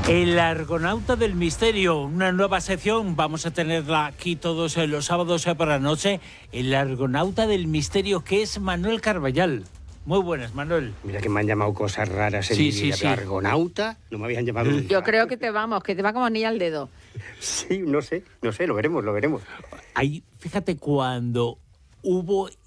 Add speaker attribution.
Speaker 1: El Argonauta del Misterio, una nueva sección, vamos a tenerla aquí todos los sábados por la noche. El Argonauta del Misterio, que es Manuel Carballal. Muy buenas, Manuel.
Speaker 2: Mira que me han llamado cosas raras en mi vida.
Speaker 1: Sí.
Speaker 2: Argonauta, no me habían llamado nunca.
Speaker 3: Yo creo que te va como anillo al dedo.
Speaker 2: Sí, no sé, lo veremos.
Speaker 1: Ahí, fíjate, cuando hubo